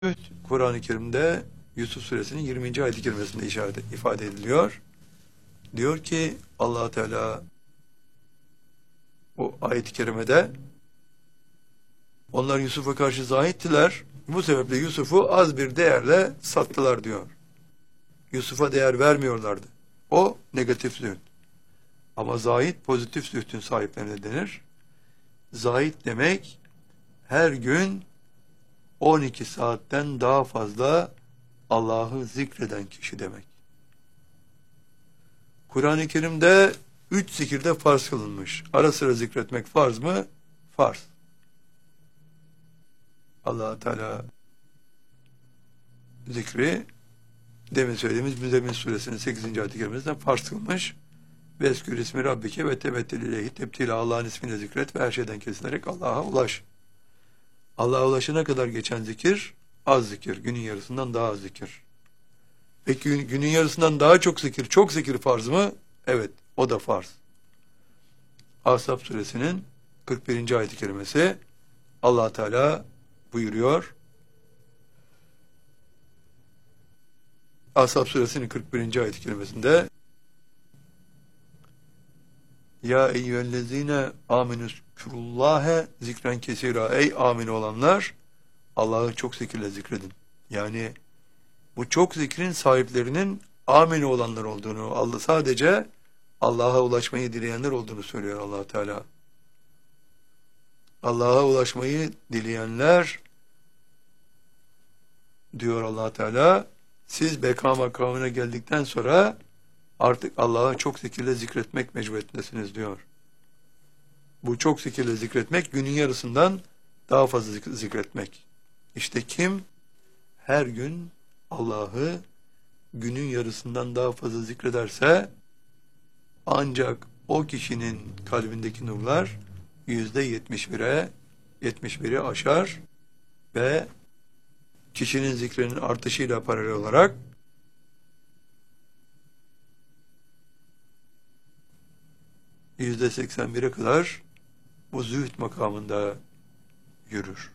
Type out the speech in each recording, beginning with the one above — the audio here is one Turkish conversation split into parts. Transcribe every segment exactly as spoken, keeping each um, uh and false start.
Evet, Kur'an-ı Kerim'de Yusuf Suresinin yirminci ayet-i kerimesinde işaret, ifade ediliyor. Diyor ki Allah Teala o ayet-i kerimede onlar Yusuf'a karşı zahittiler. Bu sebeple Yusuf'u az bir değerle sattılar diyor. Yusuf'a değer vermiyorlardı. O negatif zühd. Ama zahit pozitif zühdün sahiplerine denir. Zahit demek her gün on iki saatten daha fazla Allah'ı zikreden kişi demek. Kur'an-ı Kerim'de üç zikirde farz kılınmış. Ara sıra zikretmek farz mı? Farz. Allah Teala zikri demin söylediğimiz Müzzemmil Suresinin sekizinci ayet-i kerimesinden farz kılmış. Veskür ismi Rabbike ve tebettel ileyhi tebtila, Allah'ın ismini zikret ve her şeyden kesilerek Allah'a ulaş. Allah'a ulaşana kadar geçen zikir az zikir. Günün yarısından daha az zikir. Peki gün, günün yarısından daha çok zikir, çok zikir farz mı? Evet, o da farz. Ahzab suresinin kırk birinci ayet-i kerimesi Allah Teala buyuruyor. Ahzab suresinin kırk birinci ayet-i kerimesinde Ya eyyühellezine amenüzkurullâhe zikren kesira. Ey amin olanlar, Allah'ı çok zikirle zikredin. Yani bu çok zikrin sahiplerinin amin olanlar olduğunu, Allah sadece Allah'a ulaşmayı dileyenler olduğunu söylüyor Allah Teala. Allah'a ulaşmayı dileyenler diyor Allah Teala, siz beka makamına geldikten sonra artık Allah'a çok zikirle zikretmek mecburiyetindesiniz diyor. Bu çok zikirle zikretmek günün yarısından daha fazla zikretmek. İşte kim her gün Allah'ı günün yarısından daha fazla zikrederse ancak o kişinin kalbindeki nurlar yüzde yetmiş bire yetmiş biri aşar ve kişinin zikrinin artışıyla paralel olarak yüzde seksen bire kadar bu zühd makamında yürür.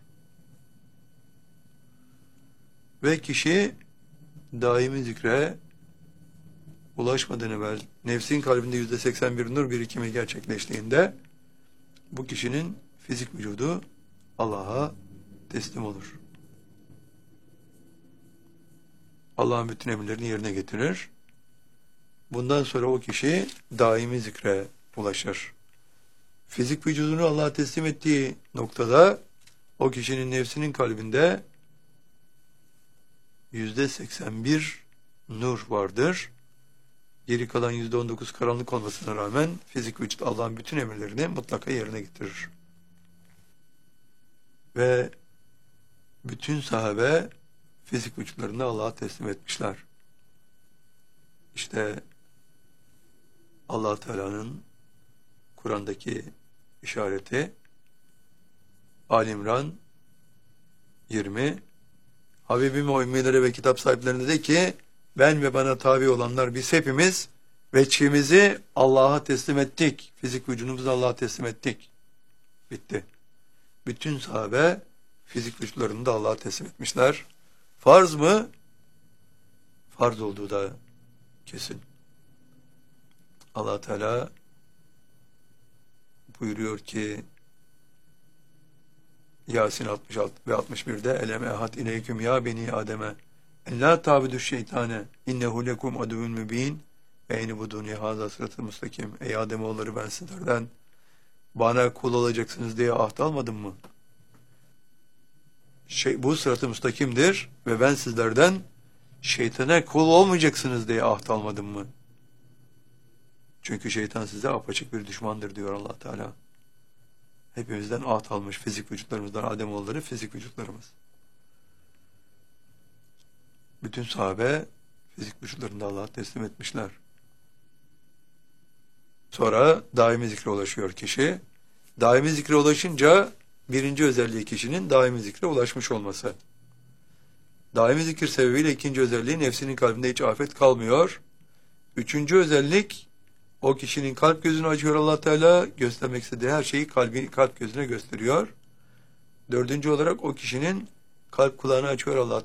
Ve kişi daimi zikre ulaşmadan evvel nefsin kalbinde yüzde seksen bir nur birikimi gerçekleştiğinde bu kişinin fizik vücudu Allah'a teslim olur. Allah'ın bütün emirlerini yerine getirir. Bundan sonra o kişi daimi zikre ulaşır. Fizik vücudunu Allah'a teslim ettiği noktada o kişinin nefsinin kalbinde yüzde seksen bir nur vardır. Geri kalan yüzde on dokuz karanlık olmasına rağmen fizik vücut Allah'ın bütün emirlerini mutlaka yerine getirir. Ve bütün sahabe fizik vücutlarını Allah'a teslim etmişler. İşte Allah Teala'nın Kur'an'daki işareti Ali İmran yirmi Habibim o ümmilere ve kitap sahiplerine de ki ben ve bana tabi olanlar biz hepimiz veçhimizi Allah'a teslim ettik. Fizik vücudumuzu Allah'a teslim ettik. Bitti. Bütün sahabe fizik vücutlarını da Allah'a teslim etmişler. Farz mı? Farz olduğu da kesin. Allah Teala buyuruyor ki Yasin altmış altı ve altmış birde Elem ehad ileyküm ya beni Adem'e en la tabidu şeytane innehu lekum aduvun mübin ve enibuduni haza sıratı mustakim. Ey Ademoğulları, ben sizlerden bana kul olacaksınız diye ahd almadım mı? Şey, bu sıratı mustakimdir ve ben sizlerden şeytana kul olmayacaksınız diye ahd almadım mı? Çünkü şeytan size apaçık bir düşmandır diyor Allah Teala. Hepimizden ahd almış, fizik vücutlarımızdan Ademoğulları fizik vücutlarımız. Bütün sahabe fizik vücutlarını da Allah'a teslim etmişler. Sonra daimi zikre ulaşıyor kişi. Daimi zikre ulaşınca birinci özelliği kişinin daimi zikre ulaşmış olması. Daimi zikir sebebiyle ikinci özelliği nefsinin kalbinde hiç afet kalmıyor. Üçüncü özellik o kişinin kalp gözünü açıyor Allah Teala, göstermek istediği her şeyi kalbi, kalp gözüne gösteriyor. Dördüncü olarak o kişinin kalp kulağını açıyor Allah